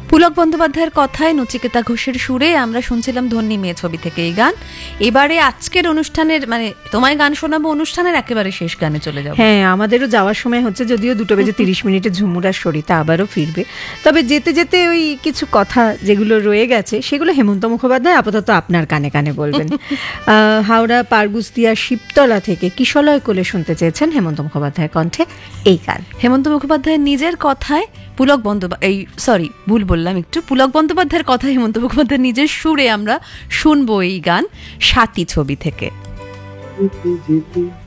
পুলক বন্দ্যোপাধ্যায়ের কথায় নচিকেতা ঘোষের সুরে আমরা শুনছিলাম ধন্যী মেয়ে ছবি থেকে এই গান। এবারে আজকের অনুষ্ঠানের মানে তোমায় গান শোনাবো অনুষ্ঠানের একেবারে শেষ গানে চলে যাবো। হ্যাঁ, আমাদেরও যাওয়ার সময় হচ্ছে, যদিও 2:30 ঝুমুরার সরিতা আবারও ফিরবে। তবে যেতে যেতে ওই কিছু কথা যেগুলো রয়ে গেছে সেগুলো হেমন্ত মুখোপাধ্যায় আপাতত আপনার কানে কানে বলবেন। হাওড়া পারগুস্তিয়া শিবতলা থেকে কিশলয় কোলে শুনতে চেয়েছেন হেমন্ত মুখোপাধ্যায়ের কণ্ঠে এই গান। হেমন্ত মুখোপাধ্যায়ের নিজের কথায় পুলক বন্দ্যোপাধ্যায়ের কথা হেমন্ত মুখোপাধ্যায়ের নিজের সুরে আমরা শুনবো এই গান সাথী ছবি থেকে।